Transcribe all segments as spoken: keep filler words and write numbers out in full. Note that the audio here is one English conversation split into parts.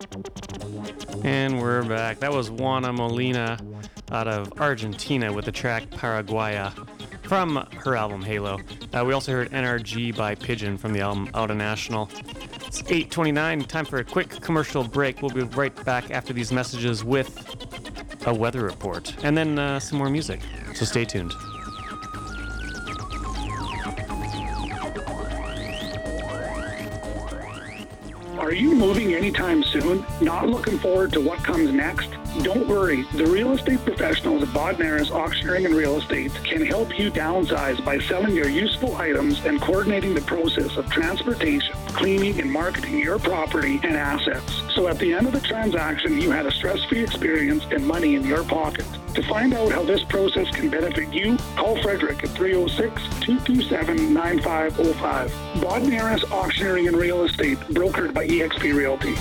And we're back. That was Juana Molina out of Argentina with the track Paraguaya from her album Halo. Uh, we also heard N R G by Pigeon from the album Out of National. It's eight twenty-nine, time for a quick commercial break. We'll be right back after these messages with a weather report and then uh, some more music. So stay tuned. Are you moving anytime soon? Not looking forward to what comes next? Don't worry. The real estate professionals at Bodnaris Auctioneering and Real Estate can help you downsize by selling your useful items and coordinating the process of transportation, cleaning, and marketing your property and assets. So at the end of the transaction, you had a stress-free experience and money in your pocket. To find out how this process can benefit you, call Frederick at three oh six, two two seven, nine five oh five. Bodnaris Auctioneering and Real Estate, brokered by E X P Realty.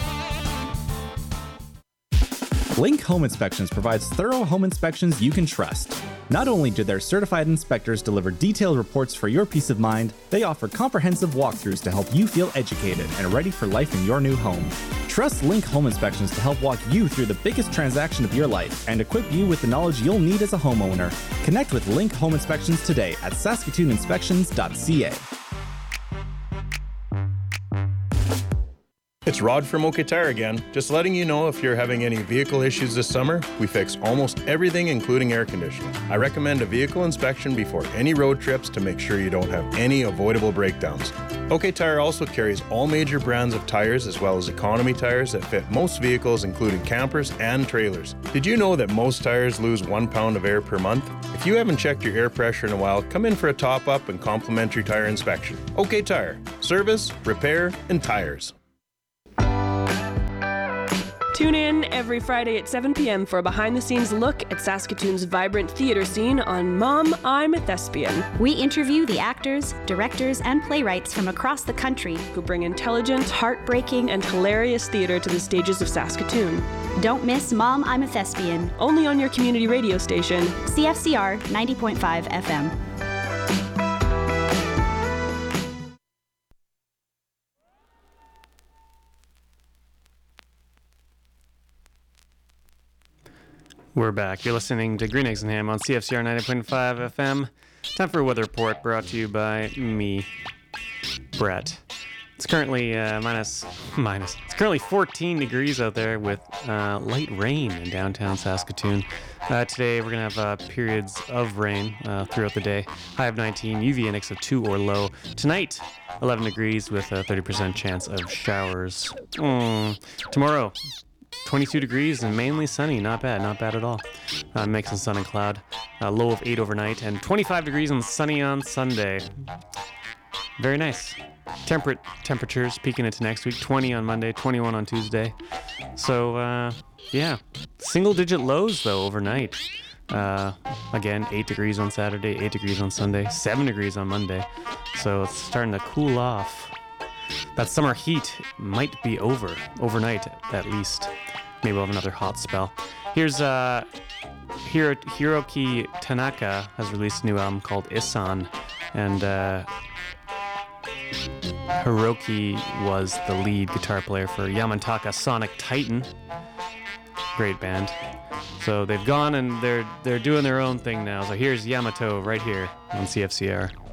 Link Home Inspections provides thorough home inspections you can trust. Not only do their certified inspectors deliver detailed reports for your peace of mind, they offer comprehensive walkthroughs to help you feel educated and ready for life in your new home. Trust Link Home Inspections to help walk you through the biggest transaction of your life and equip you with the knowledge you'll need as a homeowner. Connect with Link Home Inspections today at saskatoon inspections dot c a. It's Rod from OK Tire again. Just letting you know if you're having any vehicle issues this summer, we fix almost everything including air conditioning. I recommend a vehicle inspection before any road trips to make sure you don't have any avoidable breakdowns. OK Tire also carries all major brands of tires as well as economy tires that fit most vehicles including campers and trailers. Did you know that most tires lose one pound of air per month? If you haven't checked your air pressure in a while, come in for a top-up and complimentary tire inspection. OK Tire. Service, repair, and tires. Tune in every Friday at seven p.m. for a behind-the-scenes look at Saskatoon's vibrant theatre scene on Mom, I'm a Thespian. We interview the actors, directors, and playwrights from across the country who bring intelligent, heartbreaking, and hilarious theatre to the stages of Saskatoon. Don't miss Mom, I'm a Thespian. Only on your community radio station, C F C R ninety point five F M. We're back. You're listening to Green Eggs and Ham on C F C R ninety point five F M. Time for a weather report brought to you by me, Brett. It's currently uh, minus, minus. It's currently fourteen degrees out there with uh, light rain in downtown Saskatoon. Uh, today we're going to have uh, periods of rain uh, throughout the day. High of nineteen, U V index of two or low. Tonight, eleven degrees with a thirty percent chance of showers. Mm. Tomorrow, twenty-two degrees and mainly sunny. Not bad, not bad at all. Uh, mix of sun and cloud. Uh, low of eight overnight and twenty-five degrees and sunny on Sunday. Very nice. Temperate temperatures peaking into next week. twenty on Monday, twenty-one on Tuesday. So, uh, yeah. Single digit lows, though, overnight. Uh, again, eight degrees on Saturday, eight degrees on Sunday, seven degrees on Monday. So it's starting to cool off. That summer heat might be over, overnight at least. Maybe we'll have another hot spell. Here's uh, Hiro- Hiroki Tanaka has released a new album called Isan, and uh, Hiroki was the lead guitar player for Yamantaka Sonic Titan. Great band. So they've gone and they're they're doing their own thing now. So here's Yamato right here on C F C R.